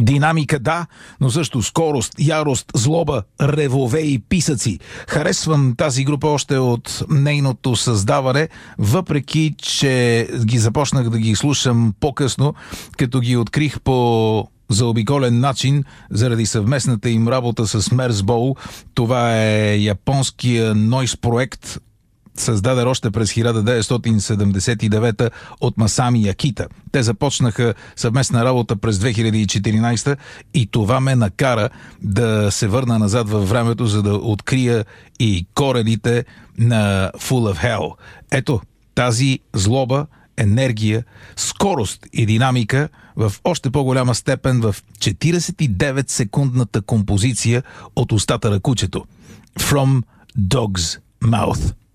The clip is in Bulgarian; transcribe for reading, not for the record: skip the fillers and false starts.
Динамика, да, но също скорост, ярост, злоба, ревове и писъци. Харесвам тази група още от нейното създаване, въпреки че ги започнах да ги слушам по-късно, като ги открих по заобиколен начин заради съвместната им работа с Мерсбоу. Това е японския нойз проект, създаден още през 1979 от Масами Якита. Те започнаха съвместна работа през 2014 и това ме накара да се върна назад във времето, за да открия и корените на Full of Hell. Ето, тази злоба, енергия, скорост и динамика в още по-голяма степен в 49-секундната композиция от устата на кучето. From Dog's Mouth.